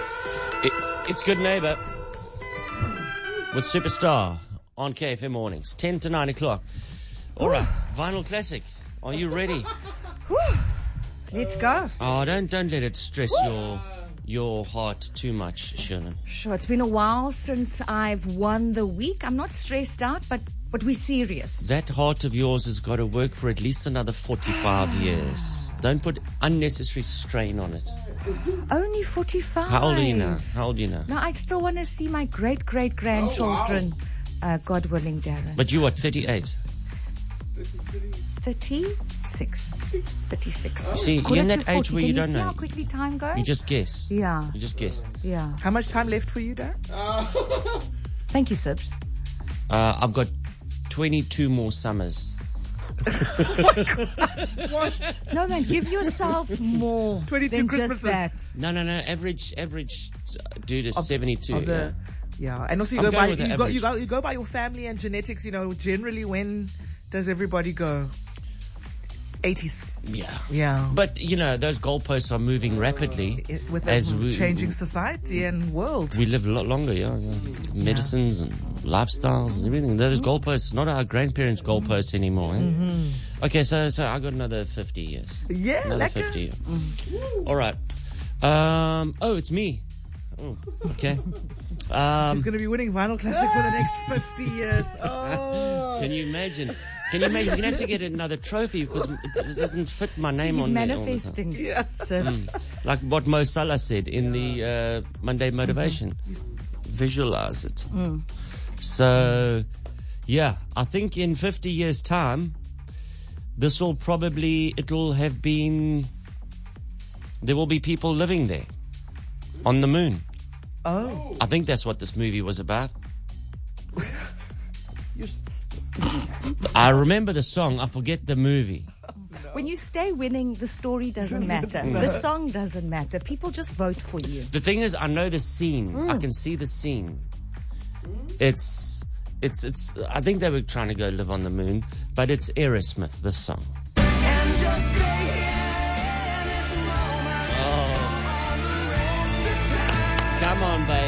It's Good Neighbor with Superstar on KFM Mornings, 10 to 9 o'clock. All right, Vinyl Classic. Are you ready? Let's go. Oh, don't let it stress your heart too much, Sherlyn. Sure, it's been a while since I've won the week. I'm not stressed out, but we're serious. That heart of yours has got to work for at least another 45 years. Don't put unnecessary strain on it. Only 45. How old are you now? No, I still want to see my great-great-grandchildren. God willing, Darren. But you what, 38? 36. 36. See, you're in that age where you don't see know. How quickly time goes? You just guess. Yeah. You just guess. Yeah. How much time left for you, Darren? Thank you, Sibs. I've got 22 more summers. No, man, give yourself more 22 than Christmases. just that. No. Average dude is 72. Yeah, and also I'm going with the average. you go by your family and genetics. You know, generally, when does everybody go? 80s. Yeah. But, you know, those goalposts are moving rapidly. With as a changing society and world. We live a lot longer, yeah. Medicines and lifestyles and everything. Those goalposts, not our grandparents' goalposts anymore. Okay, so I got another 50 years. Yeah, another lekker. 50 years. All right. It's me. Oh, okay. He's going to be winning Vinyl Classic for the next 50 years. Oh. Can you imagine? You're going to have to get another trophy because it doesn't fit my name He's on there. manifesting. Sibs. Like what Mo Salah said in the Monday Motivation. Visualize it. So, yeah, I think in 50 years' time, there will be people living there on the moon. Oh. I think that's what this movie was about. I remember the song, I forget the movie. When you stay winning, the story doesn't matter. The song doesn't matter. People just vote for you. The thing is, I know the scene. I can see the scene. It's. I think they were trying to go live on the moon, but it's Aerosmith, this song. Come on, baby.